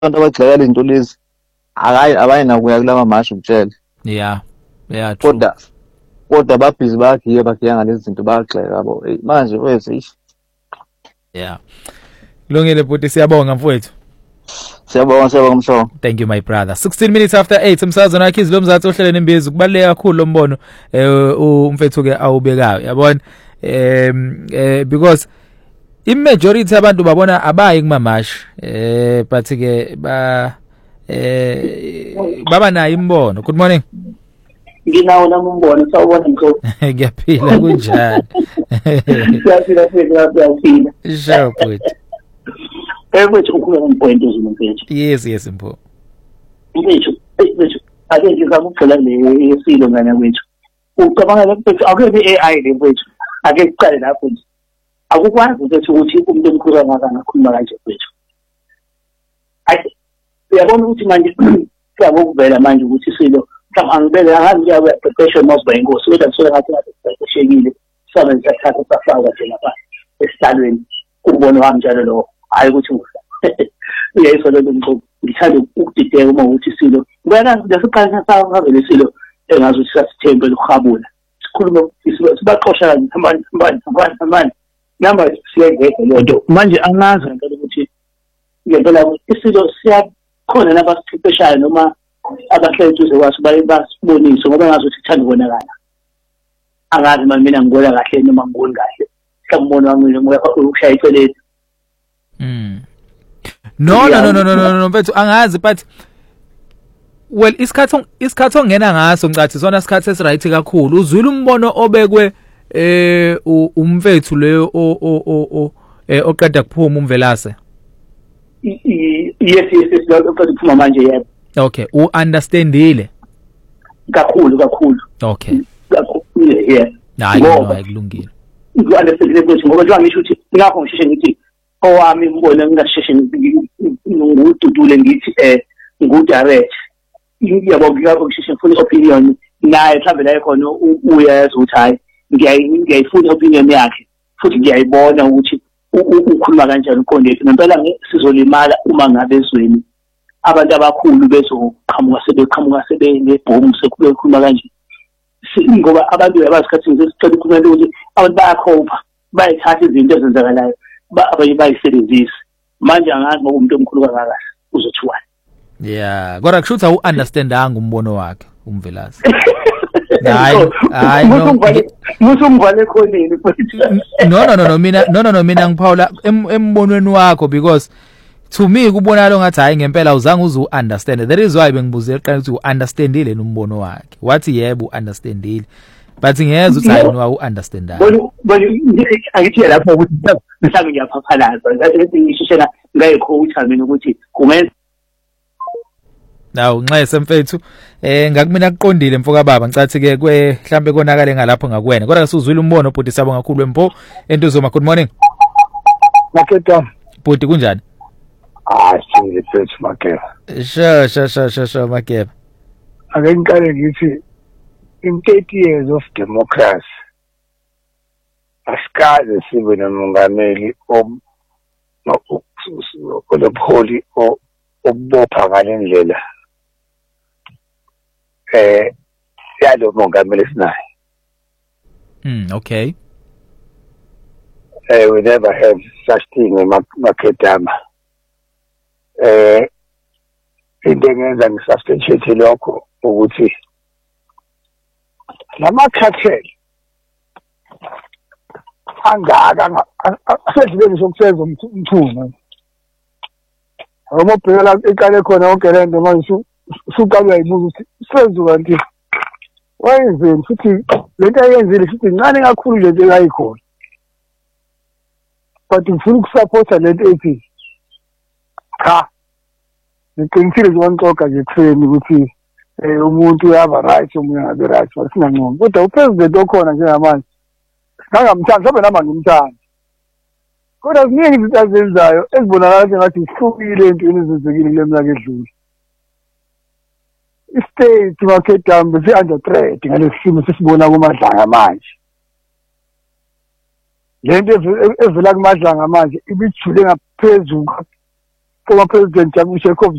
abantu abagxeka into lezi abayinakuya kulawa mashi ukutshela. Yeah, true. Kodwa babhizi bagiya ngalezi zinto bayagxeka yabo. Manje wethu yeah. Kulungile bhuti, siyabonga mfowethu. Siyabonga msho. Thank you my brother. 16 minutes after 8 umsazana wakhe izilomzathu ohleleni imbizo kubaleka kakhulu lombono umfethu ke awubekayo yabona because imajority abantu babona abayi kumamashi but ke baba nayo imbono. Good morning. Nginawo nami umbono sawubona mkhulu. Ngiyaphila kunjani? Siyaphila. Sure but Mfethu ukhuluma ngompoint ezimfethu. Yes mpho. Mfethu ake ngizama ukugxila le yesilo ngana kwethu. Ucabanga mfethu akube AI le mfethu. Ake siqale lapho nje. Akukwazi ukuthi umuntu omkhulu angakhuluma kanje mfethu. Uyabona ukuthi manje siyabokuvela manje ukuthi silo mhlawumbe angibele angazi professional mosba inkosi kodwa kusuka ngathi ngathi sabe sithatha safaka nje lapha esihlalweni kubona wami njalo lo hayi ukuthi uyayisolo lomqobo ngithanda ukudideka uma ukuthi silo ubona ngesiqala sasavele silo engazi ukuthi sasithembe lokuhabula sikhuluma sibaxosha hambani namba siyengeke lento manje angazi ngempela ukuthi ngempela isilo siyakhona nabasiqeqeshayo noma abahlentuze kwaso basibonise ngoba ngazi ukuthi kuthanda ukubonakala angazi mina ngibona kahle noma ngiboni kahle mhlawumbe wami ukushaya iceleni. No mfethu angazi but well isikhathi ongena ngaso ngicathi sona isikhathi esiright kakhulu uzwile umbono obekwe umfethu leyo oqeda kuphuma umvelase. Yes lokho kuphuma manje yebo. Okay, understandile kakhulu. Okay. Yeah. Hayi kulungile. Understandile ukuthi ngoba njengoba ngisho ukuthi ngakho ngisheshe ngithi owami ngibone ngingasheshe ngududule ngithi ngudirect. Ngiyabonga ngakho ngisheshe ngifuna opinion naye mhlawumbe la khona uyazi ukuthi hayi ngiyayifuna opinion yakhe futhi ngiyayibona ukuthi ukhuluma kanjani uqondile ngempela sizolimala uma ngabe ezweni abantu abakhulu bezoqhamuka sebenebhomu sekukhuluma kanje ngoba abantu abasikhathini sesicela ukukhuluma ukuthi abantu bayakhopha bayithatha izinto ezenzakalayo abanye bayisebenzise manje angazi ngoba umuntu omkhulu kangaka uzothiwani. Yeah kodwa kusho ukuthi awu-understandanga umbono wakhe umvelasi. Musungivale khoneni no mina ngiphawula embonweni wakho because to me kubonakala ngathi hayi ngempela uzange uzu-understand. That is why bengibuze eqala ukuthi u-understandile nombono wakhe wathi yebo u-understandile but ngiyeza ukuthi hayi u-understanda. Angithi lapho ukuthi mhlawumbe ngiyaphaphalaza ngathi ngishishela ngayikhowutha mina ukuthi kungenza nawu nxese mfethu ngakumina kuqondile mfoka baba ngicathi ke mhlambe konakale ngalapho ngakuwena kodwa usuzwile umbono bhuti sabo kakhulu empo entuzoma. Good morning Maketa bhuti kunjani? Singile mfethu Makeba. Sure Makeba. Ake ngikale ngithi in 30 years of democracy asikaze sibe nomongameli olobholi obopha ngale ndlela yalo mongameli sinaye. Okay. We never have such thing Maketama. Into engenza ngisubstantiate lokho ukuthi lama-cartel angaka asedluleni sokusenza umthungo ngomobheka iqale khona yonke le nto manje usuqala uyayibuza ukuthi senzuka nti wayenzeni futhi lento ayenzile futhi incane kakhulu lento eyayikhona but ngifuna ukusupporta lento ethi cha ngiqinisile nje wancoka nje kuseni ukuthi umuntu uyaba right omunye ngabe right singanqomo kodwa upresident okhona njengamanje ngangamthanda sobe nama ngimthanda kodwa ziningi izinto azenzayo ezibonakala ngathi zihlukile entweni ezenzekile kule minyaka edlule. Istate Maketama si-under threat ngalesimo sesibona kuMadlanga manje. Le nto evela kuMadlanga manje ibijule ngaphezulu former president Jabu Jacob